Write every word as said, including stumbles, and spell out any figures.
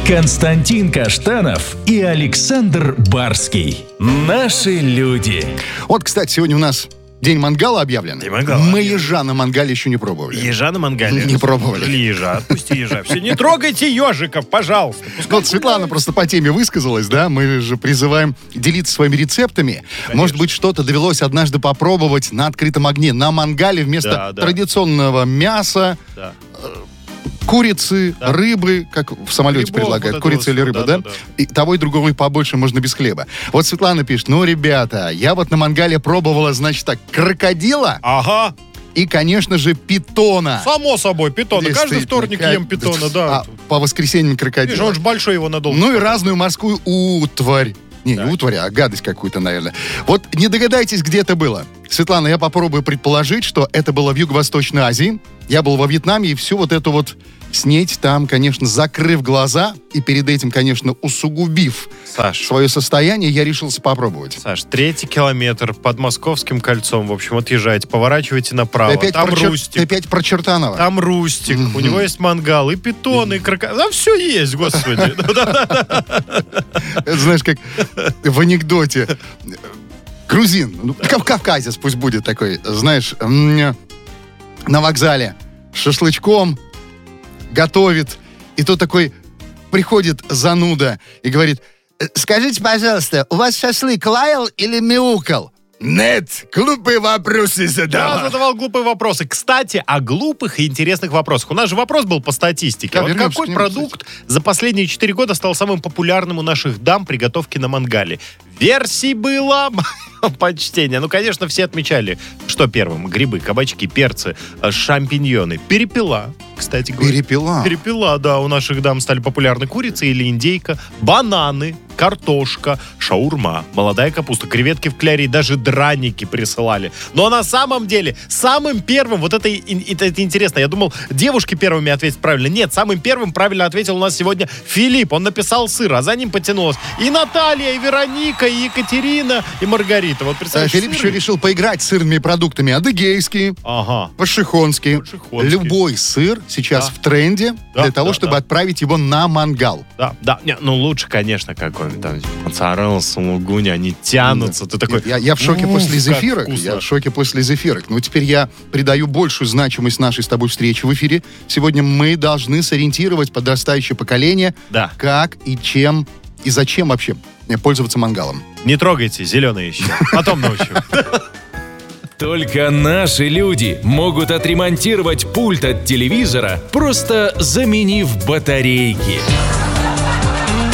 Константин Каштанов и Александр Барский. Наши люди. Вот, кстати, сегодня у нас день мангала объявлен. День мангала Мы объявлен. ежа на мангале еще не пробовали. Ежа на мангале? Не пробовали. Или ежа, отпусти ежа. Все, не трогайте ежиков, пожалуйста. Ну, вот Светлана просто по теме высказалась, да? Мы же призываем делиться своими рецептами. Конечно. Может быть, что-то довелось однажды попробовать на открытом огне, на мангале вместо Да, да. традиционного мяса, Да. курицы, Да. рыбы, как в самолете Грибов, предлагают, вот курица этого или всего, рыба, да, да? да, да. И того и другого и побольше можно без хлеба. Вот Светлана пишет: ну, ребята, я вот на мангале пробовала, значит так, крокодила Ага. и, конечно же, питона. Само собой, питона. Каждый Действительно, вторник как- ем питона, да. А, по воскресеньям Видишь, крокодила. он же большой, его надолго. Ну и разную морскую утварь. Не, не утварь, а гадость какую-то, наверное. Вот не догадайтесь, где это было. Светлана, я попробую предположить, что это было в Юго-Восточной Азии. Я был во Вьетнаме, и всю вот эту вот снеть там, конечно, закрыв глаза, и перед этим, конечно, усугубив Саш, свое состояние, я решился попробовать. Саш, третий километр под Московским кольцом. В общем, отъезжайте, поворачивайте направо. Ты опять, Там про, Чер- Рустик. ты опять про Чертанова. Там Рустик. У него есть мангал, и питон, и крокодил. Там все есть, господи. Это знаешь, как в анекдоте. Грузин, ну, кав- кавказец пусть будет такой, знаешь, м, на вокзале с шашлычком готовит, и тот такой приходит зануда и говорит: скажите, пожалуйста, у вас шашлык лаял или мяукал? Нет, глупые вопросы Я задавал. задавал глупые вопросы. Кстати, о глупых и интересных вопросах. У нас же вопрос был по статистике. Да, Вот вернемся какой к нему, продукт за последние четыре года стал самым популярным у наших дам при готовке на мангале? Версий было почтение. Ну, конечно, все отмечали, что первым. Грибы, кабачки, перцы, э, шампиньоны. Перепела, кстати говоря. Перепела. Перепела, да, у наших дам стали популярны курица или индейка, бананы, картошка, шаурма, молодая капуста, креветки в кляре и даже драники присылали. Но на самом деле самым первым, вот это, и- это, это интересно, я думал, девушки первыми ответят правильно. Нет, самым первым правильно ответил у нас сегодня Филипп. Он написал сыр, а за ним потянулась и Наталья, и Вероника, и Екатерина, и Маргарита. Вот А представляешь, Филипп сыры? еще решил поиграть с сырными продуктами. Адыгейские, Ага. пашихонские. Пашихонские. Любой сыр сейчас Да. в тренде Да, для того, да, чтобы да. отправить его на мангал. Да, да. Не, ну, лучше, конечно, какой-нибудь там моцарелла, сулугуни, они тянутся. Ты такой... Я, я в шоке «Уф, после как зефирок. вкусно». Я в шоке после зефирок. Ну, теперь я придаю большую значимость нашей с тобой встрече в эфире. Сегодня мы должны сориентировать подрастающее поколение, Да. как и чем и зачем вообще пользоваться мангалом. Не трогайте, зеленые еще. Потом научу. Только наши люди могут отремонтировать пульт от телевизора, просто заменив батарейки.